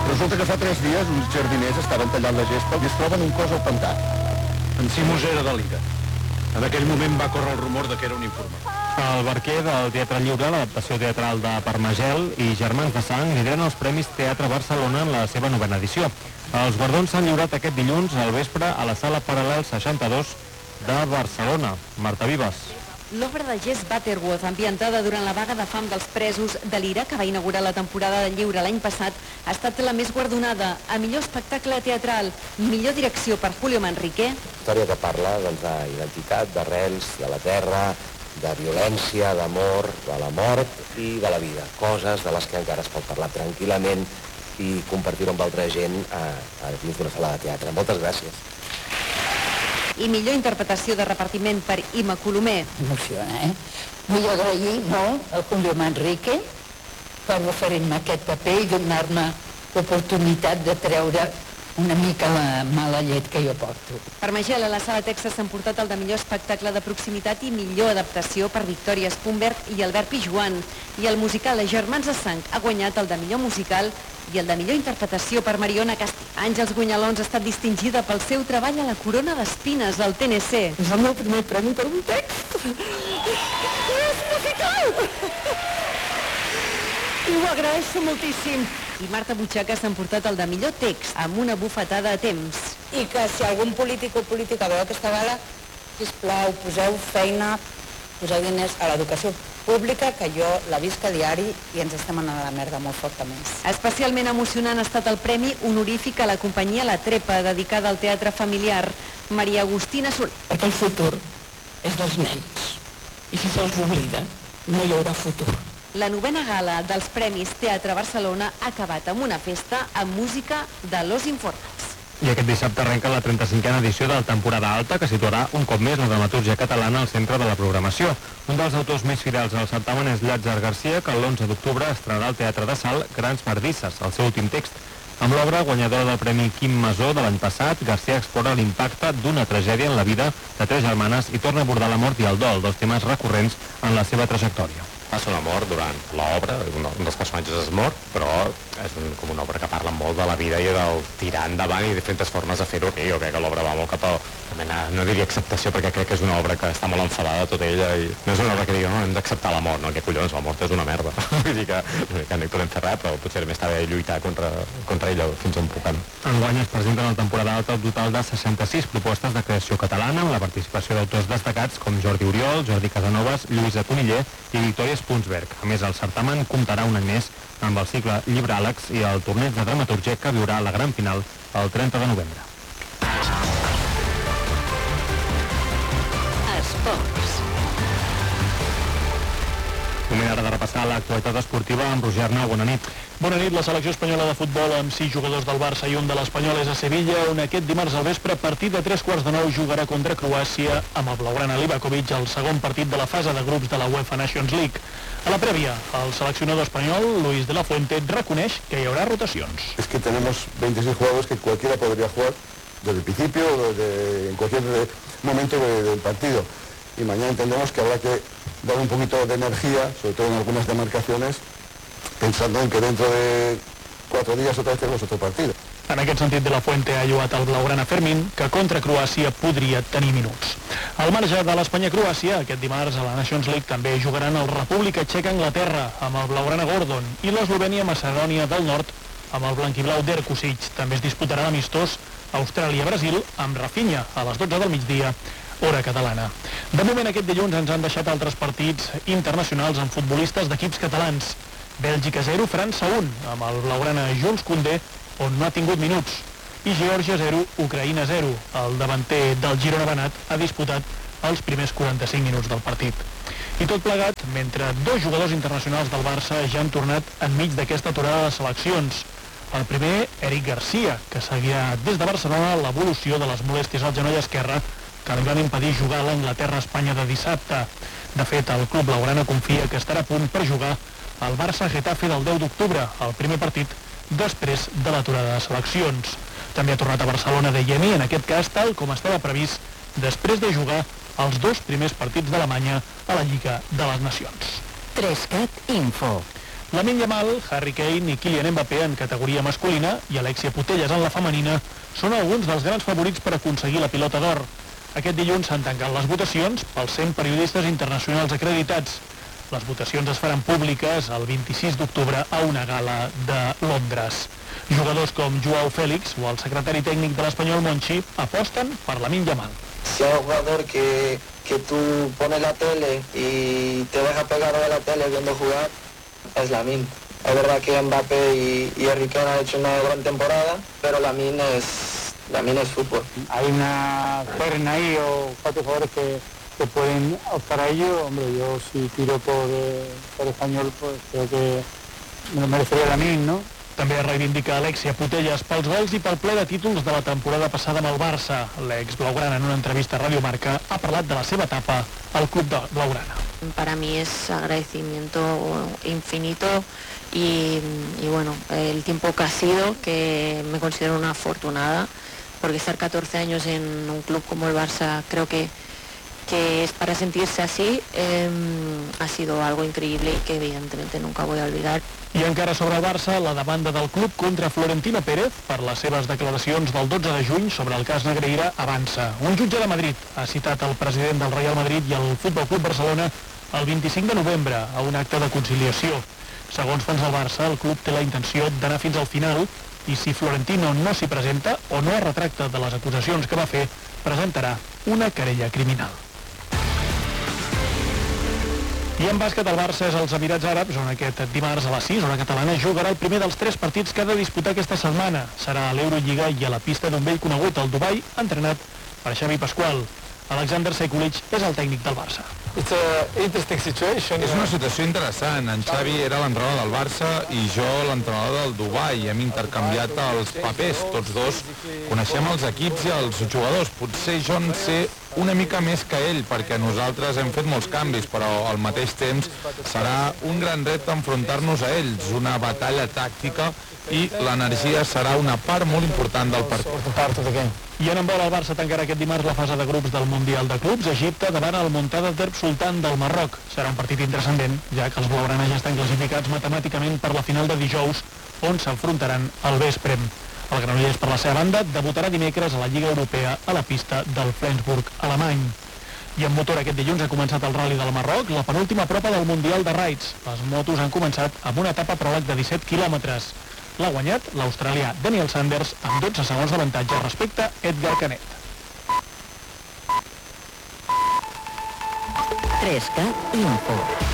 Resulta que fa 3 dies uns jardiners estaven tallant la gespa i es troben un cos al pantà. En Simós era de l'IRA. En aquell moment va córrer el rumor de que era un informat. El Barquer del Teatre Lliure, l'adaptació teatral de Parmagel i Germans de Sang lideren els Premis Teatre Barcelona en la seva 9a edició. Els guardons s'han lliurat aquest dilluns al vespre a la Sala Paral·lel 62 de Barcelona. Marta Vives. L'obra de Jess Butterworth, ambientada durant la vaga de fam dels presos de l'IRA, que va inaugurar la temporada de lliure l'any passat, ha estat la més guardonada a millor espectacle teatral, millor direcció per Julio Manrique. Història que parla d'identitat, d'arrels, de la terra, de violència, d'amor, de la mort i de la vida. Coses de les que encara es pot parlar tranquil·lament i compartir-ho amb altra gent dins d'una sala de teatre. Moltes gràcies. I millor interpretació de repartiment per Ima Colomer. Emociona, Vull agrair al Julio Manrique per oferir-me aquest paper i donar-me l'oportunitat de treure una mica la mala llet que jo porto. Parmagel a la Sala Texas s'ha emportat el de millor espectacle de proximitat i millor adaptació per Victòria Spunberg i Albert Pijuan. I el musical Germans de Sang ha guanyat el de millor musical i el de millor interpretació per Mariona Castell. Àngels Gunyalons ha estat distingida pel seu treball a la Corona d'Espines, al TNC. És el meu primer premi per un text. És musical! I ho agraeixo moltíssim. I Marta Butxaca s'ha emportat el de millor text, amb una bufetada a temps. I que si algun polític o política veu aquesta gala, sisplau, poseu feina, poseu diners a l'educació pública, que jo la visc a diari i ens estem anant a la merda molt fortament. Especialment emocionant ha estat el premi honorífic a la companyia La Trepa, dedicada al teatre familiar. Maria Agustina Soler. Perquè el futur és dels nens. I si se'ls oblida, no hi haurà futur. La 9a gala dels Premis Teatre Barcelona ha acabat amb una festa amb música de Los Informats. I aquest dissabte arrenca la 35a edició de la temporada alta, que situarà un cop més la dramatúrgia catalana al centre de la programació. Un dels autors més fidels al certamen és Llàtzer Garcia, que l'11 d'octubre estrenarà al Teatre de Sal Grans Merdisses, el seu últim text. Amb l'obra guanyadora del Premi Quim Masó de l'any passat, Garcia explora l'impacte d'una tragèdia en la vida de 3 germanes i torna a abordar la mort i el dol, dos temes recurrents en la seva trajectòria. Passa una mort durant l'obra, un dels personatges es mor, però és com una obra que parla molt de la vida i del tirar endavant i diferents formes de fer-ho. Jo crec que l'obra va molt cap a una mena, no diria acceptació, perquè crec que és una obra que està molt enfadada tota ella i no és una obra que digui, no, hem d'acceptar la mort, no, que collons, la mort és una merda. Vull dir que no hi podem fer res, però potser més està bé lluitar contra ella fins on puguem. Enguany es presenten a la temporada alta un total de 66 propostes de creació catalana, amb la participació d'autors destacats com Jordi Oriol, Jordi Casanovas, Lluïsa Coniller i Victòria Spunsberg. A més, el certamen comptarà un any més amb el cicle Llibràlegs i el torneig de dramatúrgia que viurà la gran final el 30 de novembre. Esports. Moment ara de repassar l'actualitat esportiva amb Roger Arnau. Bona nit. Bona nit. La selecció espanyola de futbol amb 6 jugadors del Barça i un de l'Espanyol és a Sevilla, on aquest dimarts al vespre, a partir de 3:15 jugarà contra Croàcia amb el blaugrana Livakovic, el segon partit de la fase de grups de la UEFA Nations League. A la prèvia, el seleccionador espanyol, Luis de la Fuente, reconeix que hi haurà rotacions. Es que tenemos 26 jugadores que cualquiera podría jugar desde el principio o en cualquier momento del partido. Y mañana entendemos que habrá que dar un poquito de energía, sobre todo en algunas demarcaciones, pensando en que dentro de 4 días otra vez tenemos otro partido. En aquest sentit, de la Fuente ha lloat el blaugrana Fermín, que contra Croàcia podria tenir minuts. Al marge de l'Espanya-Croàcia, aquest dimarts a la Nations League també jugaran el República Txeca-Anglaterra amb el blaugrana Gordon i l'Eslovènia-Macedònia del Nord amb el blanquiblau d'Erkusic. També es disputarà l'amistós Austràlia-Brasil amb Rafinha a les 12 del migdia, hora catalana. De moment, aquest dilluns ens han deixat altres partits internacionals amb futbolistes d'equips catalans. Bèlgica 0, França 1, amb el blaugrana Jules Koundé, on no ha tingut minuts. I Geòrgia 0, Ucraïna 0. El davanter del Girona Banat ha disputat els primers 45 minuts del partit. I tot plegat, mentre 2 jugadors internacionals del Barça ja han tornat enmig d'aquesta aturada de seleccions. El primer, Eric Garcia, que seguirà des de Barcelona l'evolució de les molèsties al genoll esquerre que li van impedir jugar a l'Anglaterra-Espanya de dissabte. De fet, el club blaugrana confia que estarà a punt per jugar al Barça-Getafe del 10 d'octubre, el primer partit després de l'aturada de seleccions. També ha tornat a Barcelona de Yemi, en aquest cas tal com estava previst, després de jugar els 2 primers partits d'Alemanya a la Lliga de les Nacions. 3CAT Info. Lamine Yamal, Harry Kane i Kylian Mbappé en categoria masculina i Alexia Putellas en la femenina són alguns dels grans favorits per aconseguir la pilota d'or. Aquest dilluns s'han tancat les votacions pels 100 periodistes internacionals acreditats. Les votacions es faran públiques el 26 d'octubre a una gala de Londres. Jugadors com Joao Félix o el secretari tècnic de l'Espanyol Monchi aposten per Lamine Yamal. Si hay un jugador que tú pones la tele y te deja pegado a la tele viendo jugar, es Lamine. Es verdad que Mbappé y Harry Kane han hecho una gran temporada, pero Lamine es fútbol. Hay una terna ahí o 4 jugadores que pueden optar a ello. Hombre, yo si tiro por español, pues creo que me lo merecería Lamine, ¿no? També reivindica Alexia Putellas pels gols i pel ple de títols de la temporada passada amb el Barça. L'ex-blaugrana en una entrevista a Radio Marca ha parlat de la seva etapa al club de blaugrana. Para mí es agradecimiento infinito y bueno, el tiempo que ha sido, que me considero una afortunada, porque estar 14 años en un club como el Barça creo que es para sentirse así, ha sido algo increíble y que evidentemente nunca voy a olvidar. I encara sobre el Barça, la demanda del club contra Florentino Pérez per les seves declaracions del 12 de juny sobre el cas Negreira avança. Un jutge de Madrid ha citat el president del Real Madrid i el Futbol Club Barcelona el 25 de novembre a un acte de conciliació. Segons fons del Barça, el club té la intenció d'anar fins al final i si Florentino no s'hi presenta o no es retracta de les acusacions que va fer, presentarà una querella criminal. I en bàsquet, el Barça és als Emirats Àrabs, on aquest dimarts a les 6, hora catalana, jugarà el primer dels 3 partits que ha de disputar aquesta setmana. Serà a l'Eurolliga i a la pista d'un vell conegut, el Dubai, entrenat per Xavi Pasqual. Alexander Sekulic és el tècnic del Barça. És una situació interessant. En Xavi era l'entrenador del Barça i jo l'entrenador del Dubai. Hem intercanviat els papers. Tots dos coneixem els equips i els jugadors. Potser jo en sé una mica més que ell, perquè nosaltres hem fet molts canvis, però al mateix temps serà un gran repte enfrontar-nos a ells, una batalla tàctica, i l'energia serà una part molt important del partit. I en handbol, el Barça tancarà aquest dimarts la fase de grups del Mundial de Clubs a Egipte davant el Muntada Derb Sultan del Marroc. Serà un partit intranscendent, ja que els blaugranes ja estan classificats matemàticament per la final de dijous, on s'enfrontaran al vespre. El Granollers, per la seva banda, debutarà dimecres a la Lliga Europea a la pista del Flensburg alemany. I en motor, aquest dilluns ha començat el Rally del Marroc, la penúltima prova del Mundial de Raids. Les motos han començat amb una etapa pròleg de 17 quilòmetres. L'ha guanyat l'australià Daniel Sanders amb 12 segons d'avantatge respecte a Edgar Canet. 3K Info.